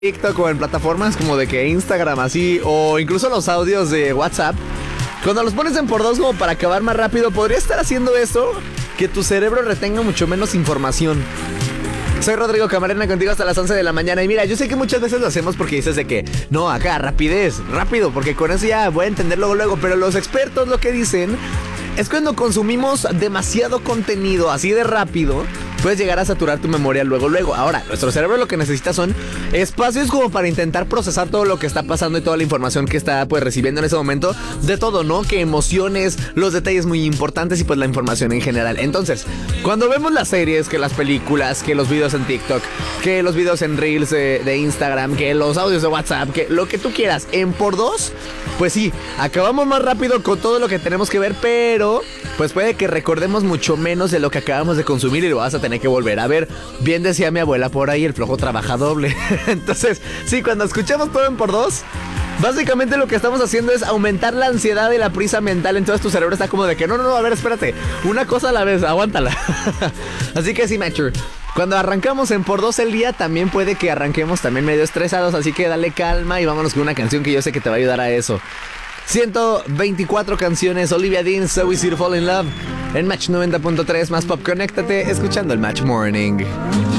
TikTok o en plataformas como de que Instagram así, o incluso los audios de WhatsApp, cuando los pones en por dos como para acabar más rápido, podría estar haciendo eso, que tu cerebro retenga mucho menos información. Soy Rodrigo Camarena, contigo hasta las 11 de la mañana. Y mira, yo sé que muchas veces lo hacemos porque dices de que no, acá, rapidez, rápido, porque con eso ya voy a entender luego. Pero los expertos lo que dicen es cuando consumimos demasiado contenido así de rápido, puedes llegar a saturar tu memoria luego. Ahora, nuestro cerebro lo que necesita son espacios como para intentar procesar todo lo que está pasando y toda la información que está pues recibiendo en ese momento, de todo, ¿no? Que emociones, los detalles muy importantes y pues la información en general. Entonces, cuando vemos las series, que las películas, que los videos en TikTok, que los videos en Reels de Instagram, que los audios de WhatsApp, que lo que tú quieras, en por dos, pues sí, acabamos más rápido con todo lo que tenemos que ver, pero pues puede que recordemos mucho menos de lo que acabamos de consumir y lo vas a tener que volver a ver. Bien decía mi abuela por ahí, el flojo trabaja doble. Entonces, sí, cuando escuchamos todo en por dos, básicamente lo que estamos haciendo es aumentar la ansiedad y la prisa mental. Entonces tu cerebro está como de que no, a ver, espérate, una cosa a la vez, aguántala. Así que sí, mature, cuando arrancamos en por dos el día, también puede que arranquemos también medio estresados. Así que dale calma y vámonos con una canción que yo sé que te va a ayudar a eso. 124 canciones, Olivia Dean, So Easy to Fall in Love, en Match 90.3 más Pop. Conéctate escuchando el Match Morning.